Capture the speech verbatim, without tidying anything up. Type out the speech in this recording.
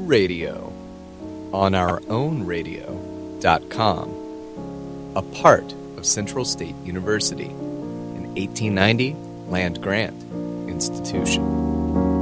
Radio on our own radio dot com, a part of Central State University, an eighteen ninety land grant institution.